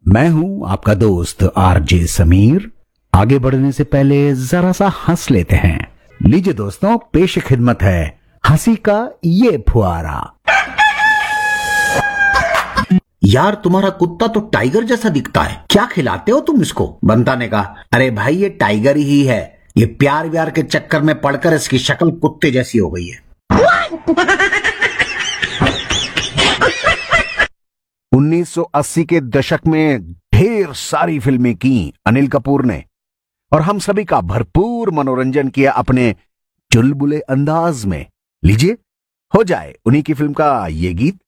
मैं हूं आपका दोस्त आरजे समीर। आगे बढ़ने से पहले जरा सा हंस लेते हैं। लीजिए दोस्तों, पेश खिदमत है हंसी का ये फुहारा। यार तुम्हारा कुत्ता तो टाइगर जैसा दिखता है, क्या खिलाते हो तुम इसको? बंता ने कहा, अरे भाई ये टाइगर ही है, ये प्यार व्यार के चक्कर में पड़कर इसकी शक्ल कुत्ते जैसी हो गई है। 1980 के दशक में ढेर सारी फिल्में की अनिल कपूर ने और हम सभी का भरपूर मनोरंजन किया अपने चुलबुले अंदाज में। लीजिए हो जाए उन्हीं की फिल्म का ये गीत।